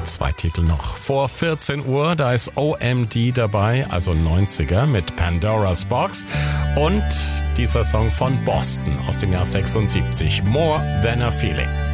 2 Titel noch vor 14 Uhr. Da ist OMD dabei, also 90er mit Pandora's Box. Und dieser Song von Boston aus dem Jahr 76, More Than a Feeling.